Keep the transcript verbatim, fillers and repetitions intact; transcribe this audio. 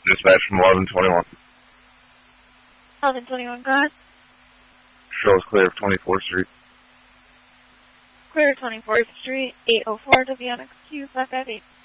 dispatch from eleven twenty-one. eleven twenty-one, go ahead. Shows clear of twenty-fourth Street. Clear twenty-fourth Street, eight oh four, Devionics Q five five eight.